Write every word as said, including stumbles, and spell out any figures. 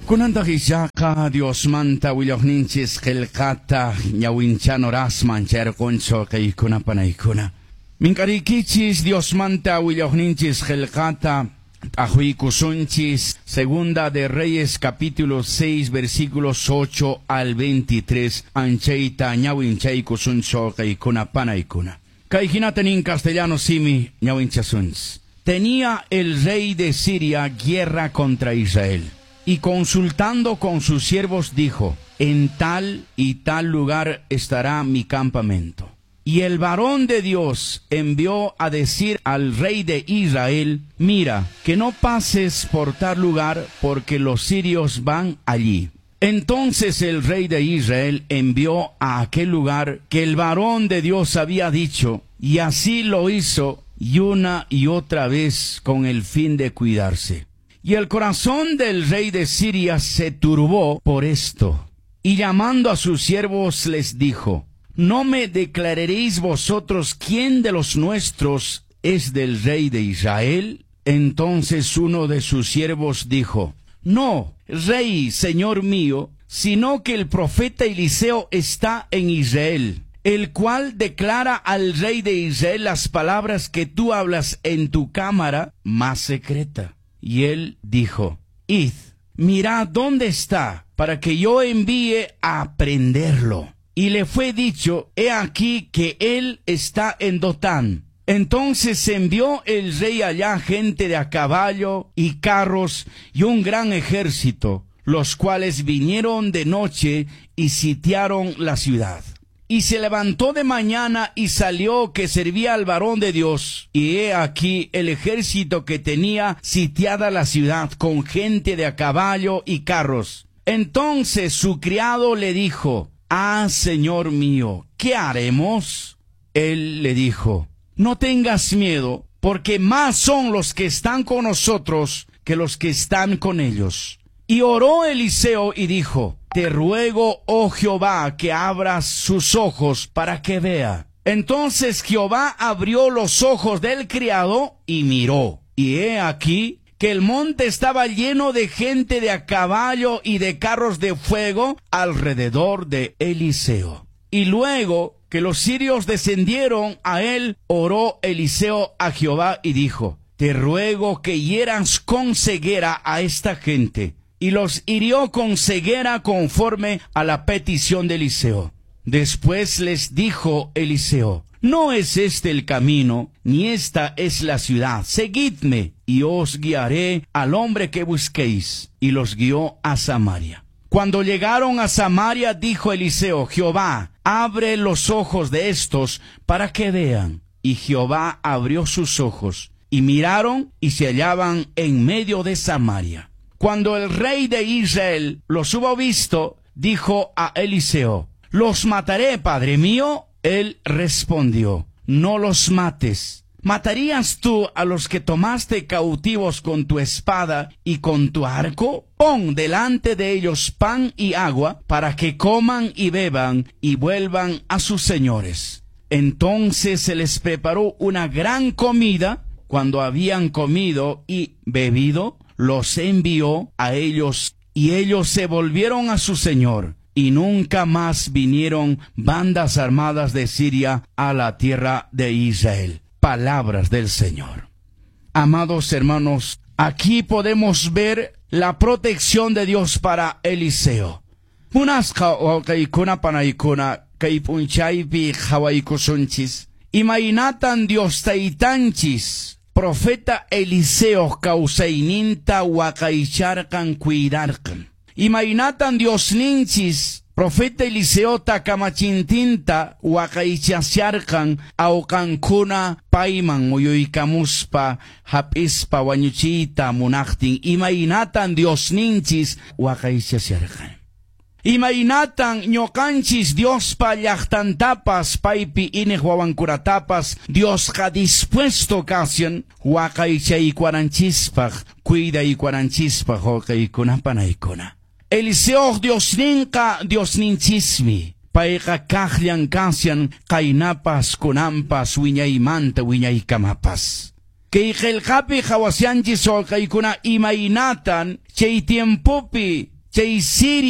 Kunantagisaka Dios manta willohninchis kelkata ñawinchano rasman cherkoncho keikuna panaikuna. Minkarikichis Dios manta willohninchis kelkata ahuikusunchis. Segunda de Reyes capítulo seis versículos ocho al veintitrés. Ancheita ñawinchay kusuncho keikuna panaikuna. Kaijinaten en castellano simi ñawinchasuns. Tenía el rey de Siria guerra contra Israel. Y consultando con sus siervos dijo, en tal y tal lugar estará mi campamento. Y el varón de Dios envió a decir al rey de Israel, mira, que no pases por tal lugar, porque los sirios van allí. Entonces el rey de Israel envió a aquel lugar que el varón de Dios había dicho, y así lo hizo, y una y otra vez con el fin de cuidarse. Y el corazón del rey de Siria se turbó por esto, y llamando a sus siervos les dijo, ¿no me declararéis vosotros quién de los nuestros es del rey de Israel? Entonces uno de sus siervos dijo, no, rey, señor mío, sino que el profeta Eliseo está en Israel, el cual declara al rey de Israel las palabras que tú hablas en tu cámara más secreta. Y él dijo, id, mirad dónde está, para que yo envíe a prenderlo. Y le fue dicho, he aquí que él está en Dotán. Entonces envió el rey allá gente de a caballo y carros y un gran ejército, los cuales vinieron de noche y sitiaron la ciudad. Y se levantó de mañana y salió que servía al varón de Dios. Y he aquí el ejército que tenía sitiada la ciudad con gente de a caballo y carros. Entonces su criado le dijo, ah, señor mío, ¿qué haremos? Él le dijo, no tengas miedo, porque más son los que están con nosotros que los que están con ellos. Y oró Eliseo y dijo, te ruego, oh Jehová, que abras sus ojos para que vea. Entonces Jehová abrió los ojos del criado y miró. Y he aquí que el monte estaba lleno de gente de a caballo y de carros de fuego alrededor de Eliseo. Y luego que los sirios descendieron a él, oró Eliseo a Jehová y dijo, te ruego que hieras con ceguera a esta gente. Y los hirió con ceguera conforme a la petición de Eliseo. Después les dijo Eliseo, no es este el camino, ni esta es la ciudad. Seguidme, y os guiaré al hombre que busquéis. Y los guió a Samaria. Cuando llegaron a Samaria, dijo Eliseo, Jehová, abre los ojos de estos para que vean. Y Jehová abrió sus ojos, y miraron, y se hallaban en medio de Samaria. Cuando el rey de Israel los hubo visto, dijo a Eliseo, ¿los mataré, padre mío? Él respondió, no los mates. ¿Matarías tú a los que tomaste cautivos con tu espada y con tu arco? Pon delante de ellos pan y agua para que coman y beban y vuelvan a sus señores. Entonces se les preparó una gran comida. Cuando habían comido y bebido, los envió a ellos, y ellos se volvieron a su señor, y nunca más vinieron bandas armadas de Siria a la tierra de Israel. Palabras del Señor. Amados hermanos, aquí podemos ver la protección de Dios para Eliseo. Imaginatan Dios taitanchis. Profeta Eliseo causaininta wakaicharkan cuidarkan. Imaginatan Dios ninchis, profeta Eliseo takamachintinta wakaichasiarkan aukankuna paiman uyuykamuspa hapispa wañuchita munaktin. Imaginatan Dios ninchis wakaichasiarkan. Imaginatan ñokanchis Dios pa llaqtantapas paipi inej wawankuratapas Dios ha dispuesto ocasión wakaychaykuananchispa cuidaykuananchispa hoqaykunapanaykuna. Eliseo Dios ninka Dios ninchismi payqa kaqllan kasyan qaynapas kunampas wiñaymanta wiñaykamapas. Kay qillqapi hawasyanchis hoqaykuna imaynatan chay tiempopi chay siri